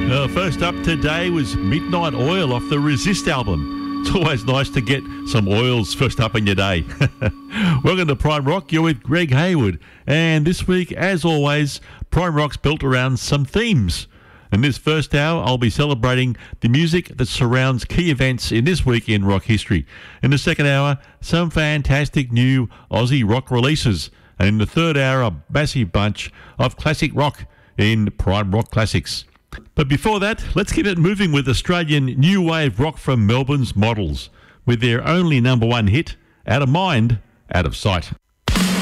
First up today was Midnight Oil off the Resist album. It's always nice to get some oils first up in your day. Welcome to Prime Rock. You're with Greg Hayward. And this week, as always, Prime Rock's built around some themes. In this first hour, I'll be celebrating the music that surrounds key events in this week in rock history. In the second hour, some fantastic new Aussie rock releases. And in the third hour, a massive bunch of classic rock in Prime Rock Classics. But before that, let's keep it moving with Australian new wave rock from Melbourne's Models, with their only number one hit, Out of Mind, Out of Sight.